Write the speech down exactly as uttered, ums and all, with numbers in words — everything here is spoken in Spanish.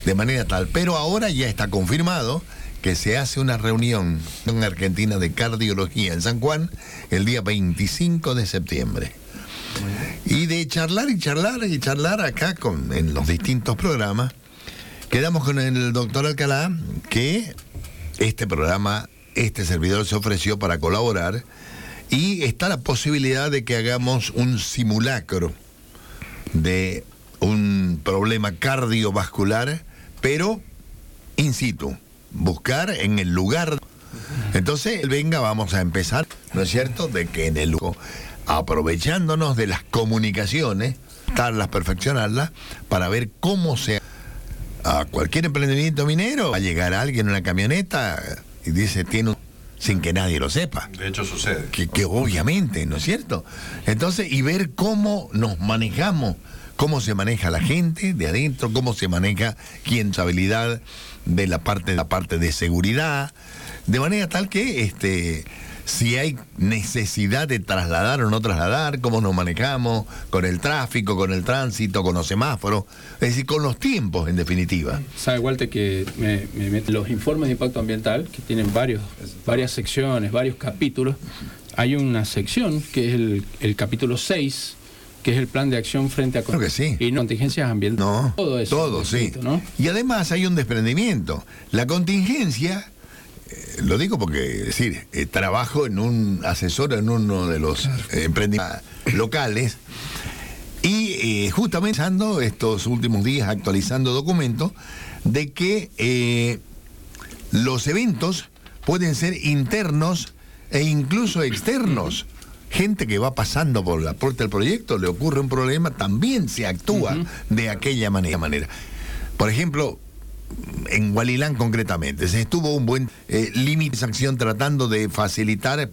de manera tal. Pero ahora ya está confirmado que se hace una reunión en Argentina de cardiología en San Juan el día veinticinco de septiembre. Y de charlar y charlar y charlar acá con, en los distintos programas, quedamos con el doctor Alcalá que este programa, este servidor se ofreció para colaborar y está la posibilidad de que hagamos un simulacro de un problema cardiovascular, pero in situ, buscar en el lugar. Entonces, venga, vamos a empezar, ¿no es cierto?, de que en el lugar, aprovechándonos de las comunicaciones, estarlas, perfeccionarlas, para ver cómo se... A cualquier emprendimiento minero va a llegar alguien en una camioneta y dice, tiene un... sin que nadie lo sepa. De hecho sucede. Que, que obviamente, ¿no es cierto? Entonces, y ver cómo nos manejamos, cómo se maneja la gente de adentro, cómo se maneja quién su habilidad de la parte, de la parte de seguridad, de manera tal que este si hay necesidad de trasladar o no trasladar, cómo nos manejamos con el tráfico, con el tránsito, con los semáforos, es decir, con los tiempos, en definitiva. Sabe, Walter, que me, me mete los informes de impacto ambiental, que tienen varios, varias secciones, varios capítulos. Hay una sección que es el, el capítulo seis, que es el plan de acción frente a Creo que sí. y contingencias ambientales. No, todo eso. Todo, sí. ¿No? Y además hay un desprendimiento. La contingencia... Lo digo porque, es decir, eh, trabajo en un asesor en uno de los eh, emprendimientos locales y eh, justamente pensando estos últimos días, actualizando documentos, de que eh, los eventos pueden ser internos e incluso externos. Gente que va pasando por la puerta del proyecto, le ocurre un problema, también se actúa uh-huh. de aquella manera. Por ejemplo, en Hualilán concretamente, se estuvo un buen eh, límite de sanción tratando de facilitar